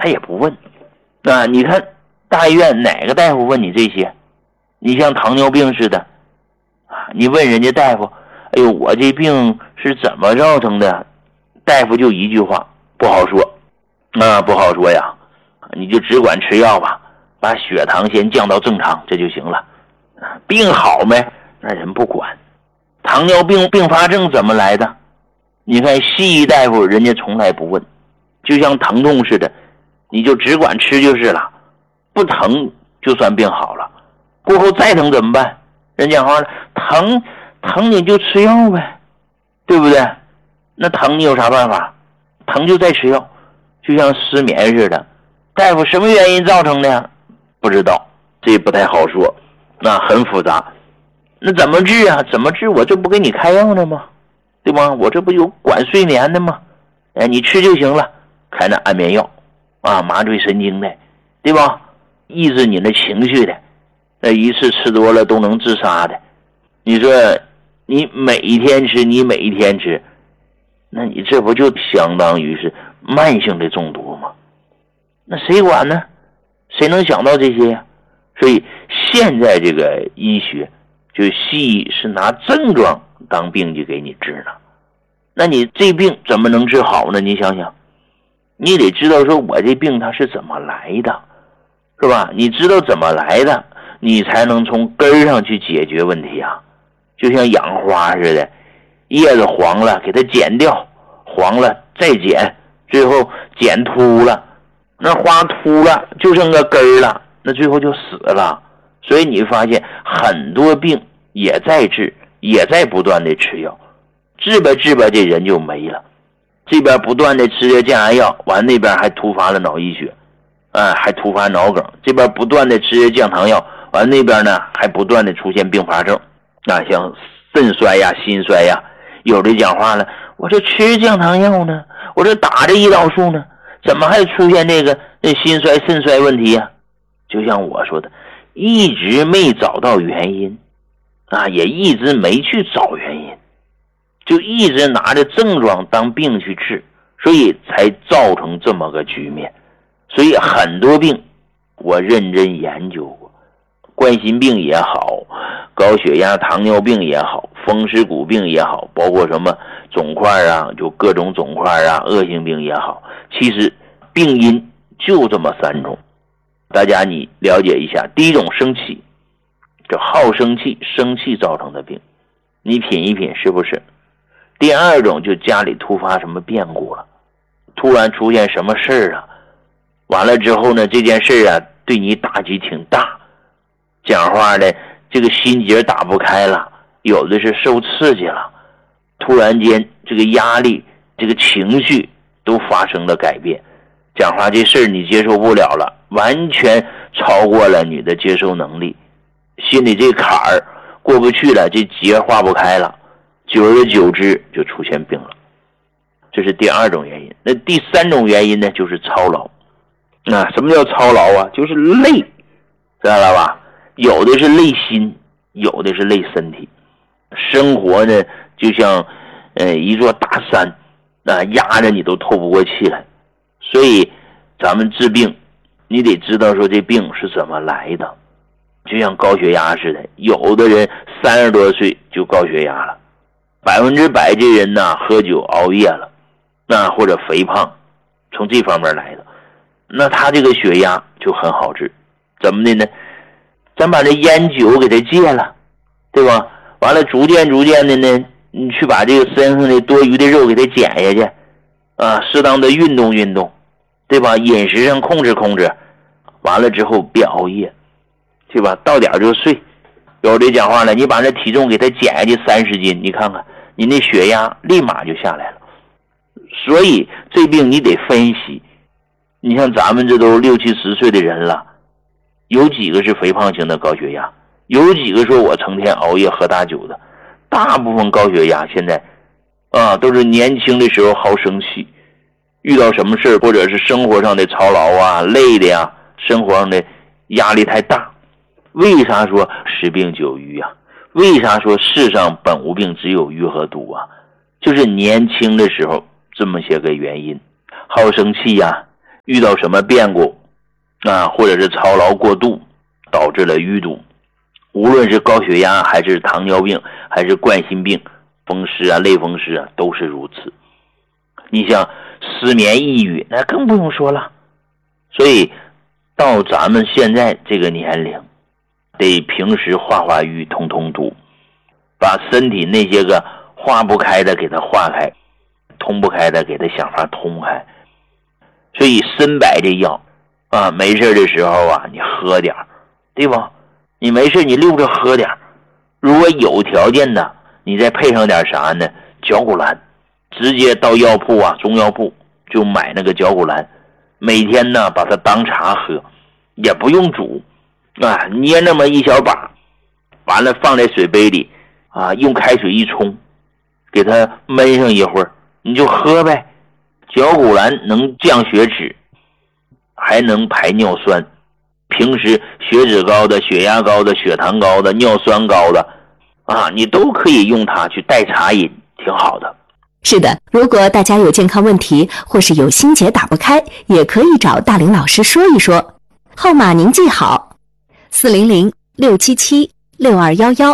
他也不问。你看大医院哪个大夫问你这些？你像糖尿病似的你问人家大夫，哎呦，我这病是怎么造成的？大夫就一句话，不好说不好说呀，你就只管吃药吧，把血糖先降到正常，这就行了。病好没？那人不管。糖尿病并发症怎么来的？你看西医大夫人家从来不问，就像疼痛似的，你就只管吃就是了，不疼就算病好了。过后再疼怎么办？人讲话了，疼你就吃药呗，对不对？那疼你有啥办法？疼就再吃药，就像失眠似的。大夫什么原因造成的呀？不知道，这不太好说，那很复杂。那怎么治啊？怎么治？我这不给你开药呢吗？对吧？我这不有管睡眠的吗？你吃就行了，开那安眠药麻醉神经的，对吧？抑制你的情绪的，一次吃多了都能自杀的。你说你每一天吃，那你这不就相当于是慢性的中毒吗？那谁管呢？谁能想到这些呀？所以现在这个医学就西医是拿症状当病去给你治呢。那你这病怎么能治好呢？你想想，你得知道说我这病它是怎么来的，是吧？你知道怎么来的，你才能从根上去解决问题啊。就像养花似的，叶子黄了给它剪掉，黄了再剪，最后剪秃了，那花秃了就剩个根了，那最后就死了。所以你发现很多病也在治，也在不断的吃药，治吧这人就没了。这边不断的吃着降压药，完那边还突发了脑溢血还突发脑梗，这边不断的吃着降糖药，完那边呢还不断的出现并发症像肾衰呀、心衰呀。有的讲话了，我这吃降糖药呢，我这打着胰岛素呢，怎么还出现这个心衰肾衰问题呀？就像我说的，一直没找到原因也一直没去找原因，就一直拿着症状当病去治，所以才造成这么个局面。所以很多病我认真研究过，冠心病也好，高血压糖尿病也好，风湿骨病也好，包括什么肿块就各种肿块恶性病也好，其实病因就这么3种，大家你了解一下。第一种生气，就好生气，生气造成的病，你品一品是不是？第二种就家里突发什么变故了，突然出现什么事完了之后呢，这件事对你打击挺大，讲话的这个心结打不开了，有的是受刺激了，突然间这个压力这个情绪都发生了改变，讲话这事你接受不了了，完全超过了你的接受能力，心里这坎儿过不去了，这结化不开了，久而久之就出现病了。这是第二种原因。那第3种原因呢，就是操劳什么叫操劳就是累，知道了吧？有的是累心，有的是累身体。生活呢就像一座大山压着你都透不过气来。所以咱们治病你得知道说这病是怎么来的。就像高血压似的，有的人30多岁就高血压了，100%这人喝酒熬夜了或者肥胖，从这方面来的。那他这个血压就很好治，怎么的呢？咱把这烟酒给他戒了，对吧？完了逐渐的呢，你去把这个身上的多余的肉给他减下去适当的运动，对吧？饮食上控制，完了之后别熬夜，对吧？到点就睡。有的讲话了，你把那体重给他减下去30斤，你看看你那血压立马就下来了。所以这病你得分析，你像咱们这都60、70岁的人了，有几个是肥胖型的高血压？有几个说我成天熬夜喝大酒的？大部分高血压现在都是年轻的时候好生气，遇到什么事或者是生活上的操劳累的生活上的压力太大。为啥说十病九瘀为啥说世上本无病，只有瘀和毒就是年轻的时候这么些个原因。好生气遇到什么变故或者是操劳过度导致了淤堵，无论是高血压还是糖尿病还是冠心病、风湿类风湿都是如此。你像失眠抑郁那更不用说了。所以到咱们现在这个年龄，得平时化瘀通堵，把身体那些个化不开的给它化开，通不开的给它想法通开。所以参白这药没事的时候你喝点，对吧？你没事你溜着喝点，如果有条件的你再配上点啥呢？绞股蓝，直接到药铺中药铺就买那个绞股蓝，每天呢把它当茶喝，也不用煮捏那么一小把，完了放在水杯里用开水一冲，给它焖上一会儿，你就喝呗。绞股蓝能降血脂，还能排尿酸。平时血脂高的、血压高的、血糖高的、尿酸高的你都可以用它去代茶饮，挺好的。 是的，如果大家有健康问题或是有心结打不开，也可以找大林老师说一说。号码您记好：400-677-6211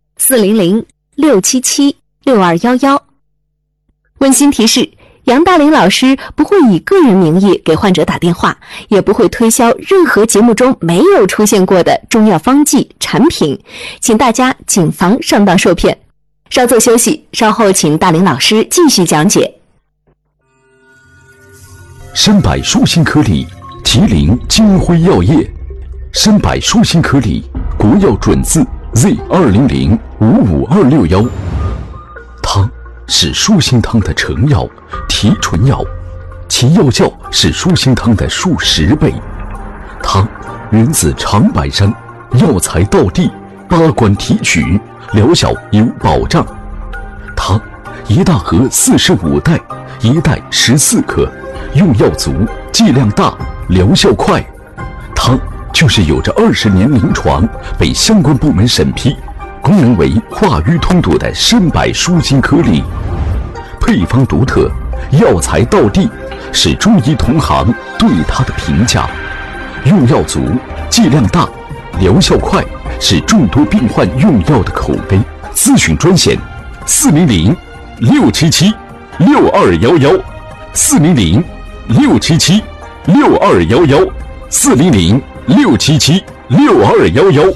400-677-6211。温馨提示，杨大林老师不会以个人名义给患者打电话，也不会推销任何节目中没有出现过的中药方剂产品，请大家谨防上当受骗。稍作休息，稍后请大林老师继续讲解。 参柏舒心颗粒，吉林金辉药业。参柏舒心颗粒，国药准字 Z200-55261。它是舒心汤的成药、提纯药，其药效是舒心汤的数10倍。它源自长白山，药材到地，8关提取，疗效有保障。它一大盒45袋，一袋14克，用药足，剂量大，疗效快。它就是有着20年临床，被相关部门审批，功能为化瘀通堵的参柏舒心颗粒。配方独特，药材到地，是中医同行对它的评价。用药足，剂量大，疗效快，是众多病患用药的口碑。咨询专线400-677-6211 400-677-6211 400-677-6211。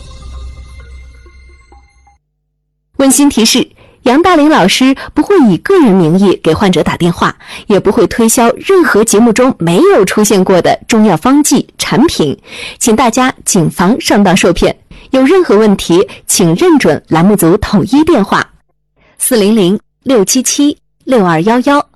温馨提示，杨大林老师不会以个人名义给患者打电话，也不会推销任何节目中没有出现过的中药方剂产品，请大家谨防上当受骗。有任何问题，请认准栏目组统一电话400-677-6211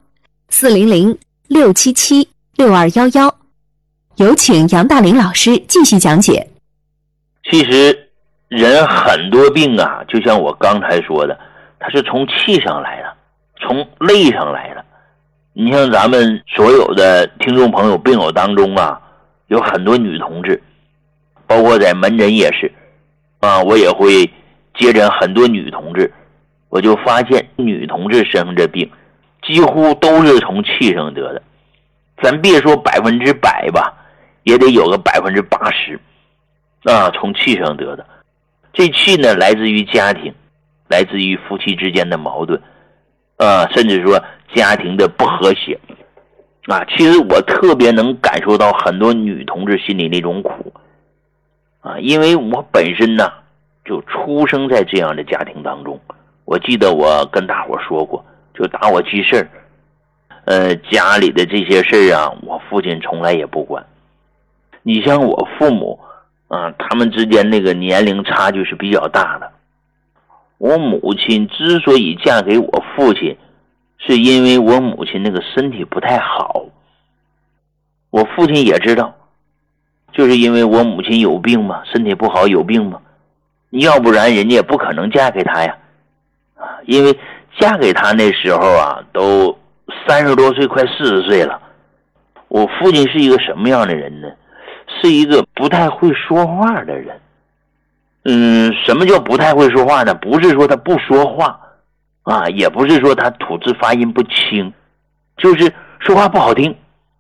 400-677-6211。有请杨大林老师继续讲解。 其实人很多病就像我刚才说的，它是从气上来的，从累上来的。你像咱们所有的听众朋友病友当中有很多女同志，包括在门诊也是我也会接诊很多女同志，我就发现女同志生这病几乎都是从气上得的。咱别说100%吧，也得有个80%从气上得的。这气呢，来自于家庭，来自于夫妻之间的矛盾甚至说家庭的不和谐其实我特别能感受到很多女同志心里那种苦因为我本身呢就出生在这样的家庭当中。我记得我跟大伙说过，就打我记事家里的这些事我父亲从来也不管。你像我父母他们之间那个年龄差距是比较大的。我母亲之所以嫁给我父亲，是因为我母亲那个身体不太好。我父亲也知道，就是因为我母亲有病嘛，身体不好有病嘛，要不然人家也不可能嫁给他呀。因为嫁给他那时候都30多岁快40岁了。我父亲是一个什么样的人呢？是一个不太会说话的人。什么叫不太会说话呢？不是说他不说话也不是说他吐字发音不清，就是说话不好听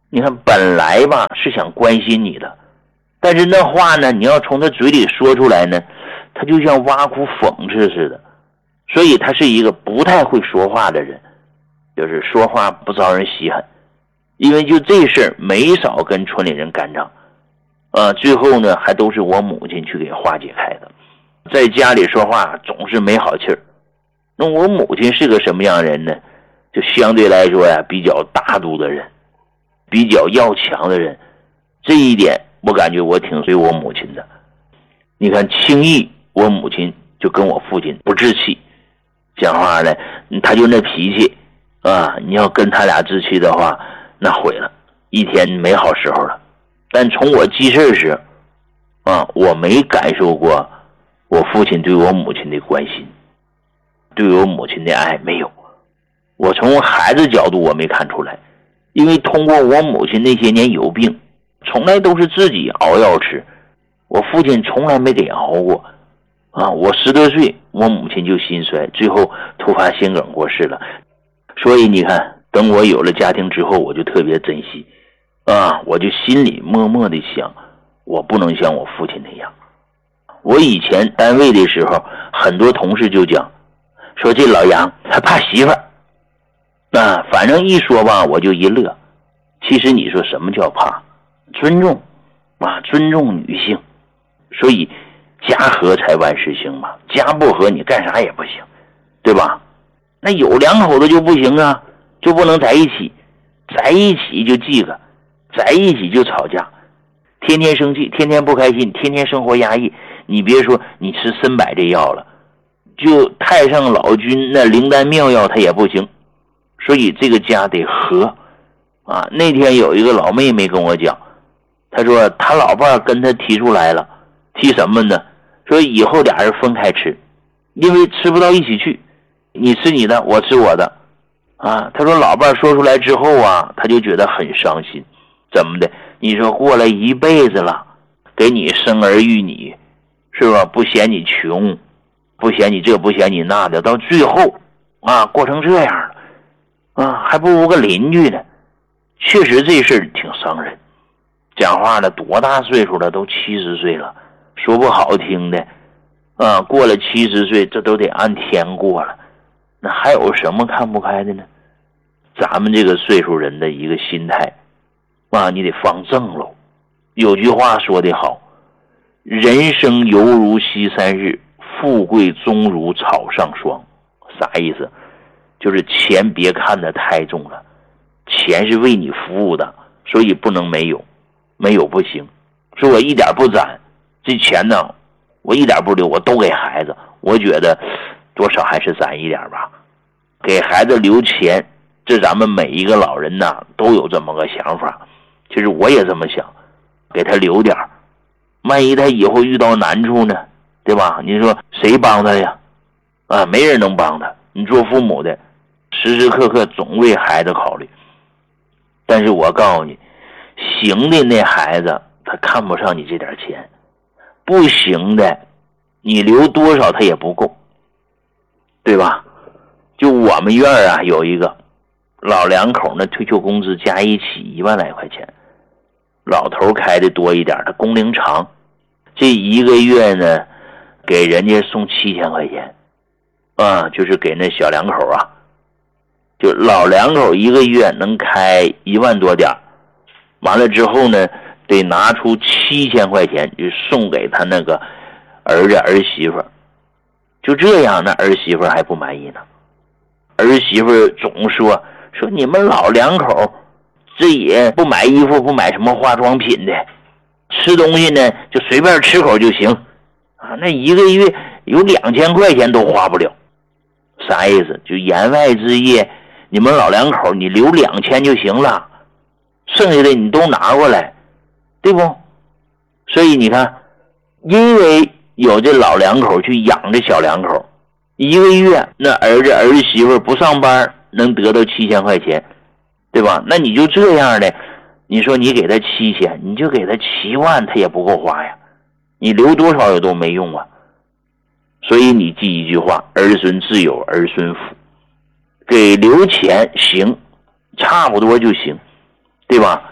你看本来吧是想关心你的，但是那话呢，你要从他嘴里说出来呢，他就像挖苦讽刺似的。所以他是一个不太会说话的人，就是说话不招人稀罕。因为就这事儿没少跟村里人干仗，最后呢还都是我母亲去给化解开的。在家里说话总是没好气儿。那我母亲是个什么样的人呢？就相对来说呀，比较大度的人，比较要强的人。这一点我感觉我挺随我母亲的。你看轻易我母亲就跟我父亲不置气，讲话呢他就那脾气你要跟他俩置气的话，那毁了，一天没好时候了。但从我记事时我没感受过我父亲对我母亲的关心，对我母亲的爱没有。我从孩子角度我没看出来，因为通过我母亲那些年有病，从来都是自己熬药吃，我父亲从来没给熬过我10多岁我母亲就心衰，最后突发心梗过世了。所以你看，等我有了家庭之后，我就特别珍惜我就心里默默的想，我不能像我父亲那样。我以前单位的时候，很多同事就讲说这老杨他怕媳妇儿反正一说吧我就一乐。其实你说什么叫怕？尊重尊重女性。所以家和才万事兴嘛，家不和你干啥也不行，对吧？那有两口子就不行啊，就不能在一起，在一起就记个，在一起就吵架，天天生气，天天不开心，天天生活压抑。你别说你吃参柏这药了，就太上老君那灵丹妙药它也不行。所以这个家得和那天有一个老妹妹跟我讲，她说她老伴跟她提出来了，提什么呢？说以后俩人分开吃，因为吃不到一起去，你吃你的，我吃我的她说老伴说出来之后她就觉得很伤心。怎么的？你说过了一辈子了，给你生儿育女，是吧？不嫌你穷，不嫌你这不嫌你那的，到最后过成这样了还不如个邻居呢。确实这事儿挺伤人。讲话的多大岁数了？都70岁了，说不好听的过了70岁，这都得按天过了，那还有什么看不开的呢？咱们这个岁数人的一个心态你得放正喽。有句话说得好，人生犹如西山日，富贵终如草上霜。啥意思？就是钱别看得太重了，钱是为你服务的，所以不能没有，没有不行。说我一点不攒，这钱呢我一点不留，我都给孩子。我觉得多少还是攒一点吧，给孩子留钱，这咱们每一个老人都有这么个想法。其实我也这么想，给他留点，万一他以后遇到难处呢，对吧？你说谁帮他呀？没人能帮他。你做父母的时时刻刻总为孩子考虑。但是我告诉你，行的那孩子他看不上你这点钱，不行的你留多少他也不够，对吧？就我们院有一个老两口呢，退休工资加一起1万来块钱，老头开的多一点，他工龄长，这一个月呢给人家送7000块钱就是给那小两口就老两口一个月能开1万多点，完了之后呢得拿出7000块钱就送给他那个儿子儿媳妇。就这样，那儿媳妇还不满意呢。儿媳妇总说你们老两口这也不买衣服，不买什么化妆品的，吃东西呢就随便吃口就行那一个月有2000块钱都花不了。啥意思？就言外之意，你们老两口你留2000就行了，剩下的你都拿过来，对不？所以你看，因为有这老两口去养这小两口，一个月那儿子儿媳妇不上班能得到7000块钱，对吧？那你就这样的，你说你给他7000，你就给他7万，他也不够花呀，你留多少也都没用所以你记一句话，儿孙自有儿孙福，给留钱行，差不多就行，对吧？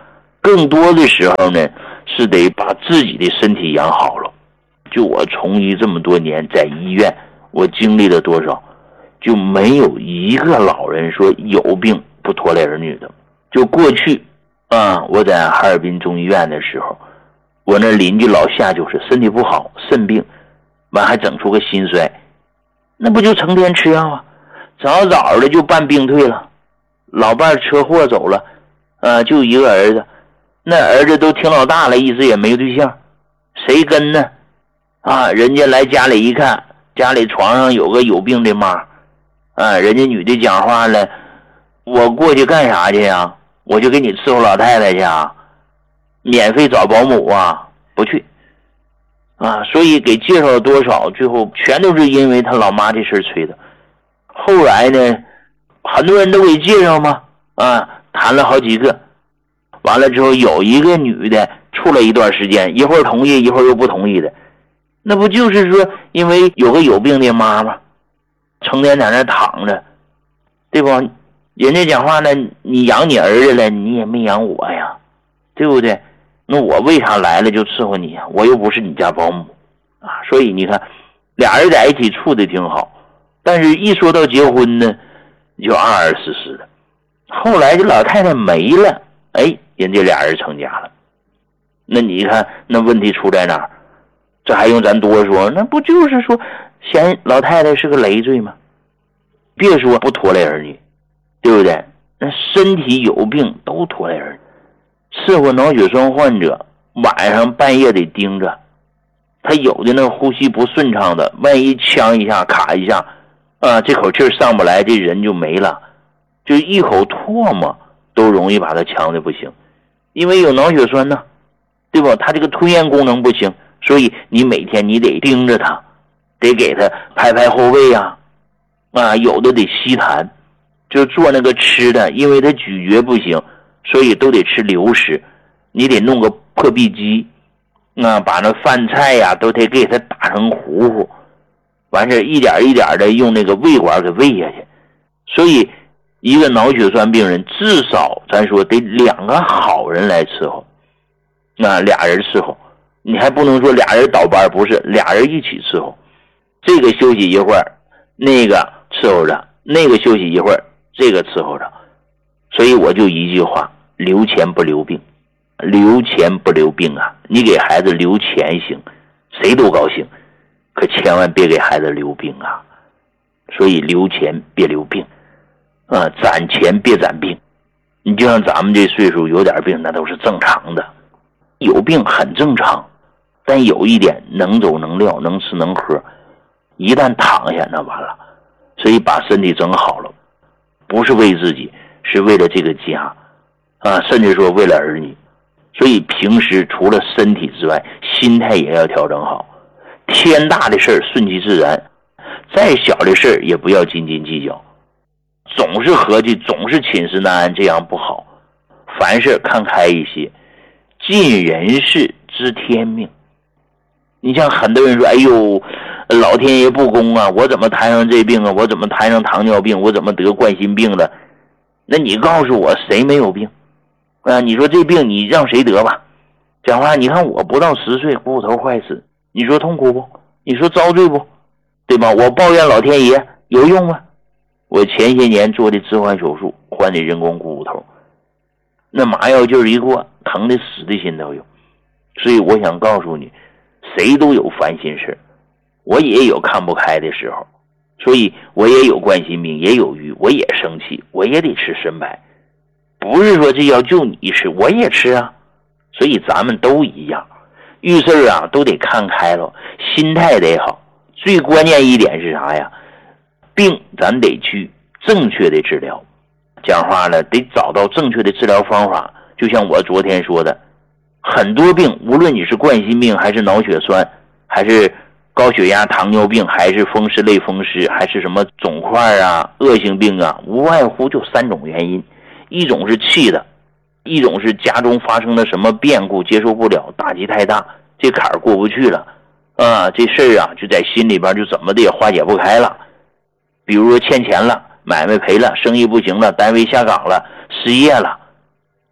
更多的时候呢，是得把自己的身体养好了。就我从医这么多年，在医院我经历了多少，就没有一个老人说有病不拖累儿女的。就过去我在哈尔滨中医院的时候，我那邻居老夏就是身体不好，肾病，完还整出个心衰，那不就成天吃药啊，早早的就办病退了。老伴车祸走了，就一个儿子，那儿子都挺老大了，一直也没对象，谁跟呢？人家来家里一看，家里床上有个有病的妈，人家女的讲话了，我过去干啥去呀？我就给你伺候老太太去啊，免费找保姆啊，不去所以给介绍了多少，最后全都是因为他老妈这事吹的。后来呢，很多人都给介绍嘛，谈了好几个，完了之后有一个女的处了一段时间，一会儿同意一会儿又不同意的，那不就是说因为有个有病的妈妈成天在那躺着，对不？人家讲话呢，你养你儿子了，你也没养我呀，对不对？那我为啥来了就伺候你啊？我又不是你家保姆所以你看俩人在一起处的挺好，但是一说到结婚呢，就二四四的。后来这老太太没了，人家俩人成家了。那你看那问题出在哪儿？这还用咱多说？那不就是说嫌老太太是个累赘吗？别说不拖累儿女，对不对？那身体有病都拖累儿女。伺候脑血栓患者晚上半夜得盯着，他有的那呼吸不顺畅的，万一呛一下卡一下这口气上不来，这人就没了，就一口唾沫都容易把他呛的不行，因为有脑血栓呢，对吧？他这个吞咽功能不行，所以你每天你得盯着他，得给他拍拍后背有的得吸痰，就做那个吃的，因为他咀嚼不行，所以都得吃流食，你得弄个破壁机把那饭菜都得给他打成糊糊，完事一点一点的用那个胃管给喂下去。所以一个脑血栓病人至少咱说得两个好人来伺候，俩人伺候，你还不能说俩人倒班，不是，俩人一起伺候，这个休息一会儿那个伺候着，那个休息一会儿这个伺候着。所以我就一句话，留钱不留病，留钱不留病你给孩子留钱行，谁都高兴，可千万别给孩子留病所以留钱别留病攒钱别攒病。你就像咱们这岁数有点病那都是正常的，有病很正常，但有一点能走能撂能吃能喝，一旦躺下那完了。所以把身体整好了，不是为自己，是为了这个家甚至说为了儿女。所以平时除了身体之外，心态也要调整好。天大的事顺其自然，再小的事也不要斤斤计较，总是合计总是寝食难安，这样不好。凡事看开一些，尽人事知天命。你像很多人说，哎呦老天爷不公我怎么摊上这病我怎么摊上糖尿病，我怎么得冠心病了？那你告诉我谁没有病你说这病你让谁得吧？讲话你看我不到10岁骨头坏死，你说痛苦不？你说遭罪不？对吧？我抱怨老天爷有用吗？我前些年做的置换手术，换的人工股骨头，那麻药劲儿一过，疼的死的心都有。所以我想告诉你，谁都有烦心事，我也有看不开的时候，所以我也有冠心病，也有郁，我也生气，我也得吃参白。不是说这药就你吃，我也吃所以咱们都一样，遇事都得看开了，心态得好。最关键一点是啥呀？病咱得去正确的治疗，讲话了得找到正确的治疗方法。就像我昨天说的，很多病无论你是冠心病还是脑血栓，还是高血压糖尿病，还是风湿类风湿，还是什么肿块恶性病无外乎就3种原因。一种是气的，一种是家中发生了什么变故接受不了，打击太大，这坎儿过不去了这事儿就在心里边就怎么的也化解不开了。比如说欠钱了，买卖赔了，生意不行了，单位下岗了，失业了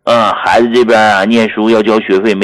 孩子这边啊念书要交学费，